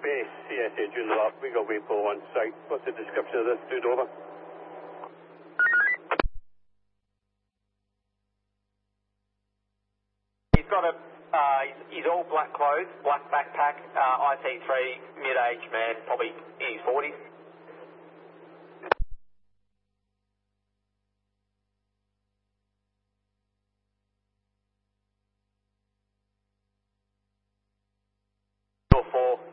Base, CSA June Lab, we got Waypole on site. What's the description of this dude, over? He's got a, he's all black clothes, black backpack, IT3, mid-age man, probably in his 40s. Or 4.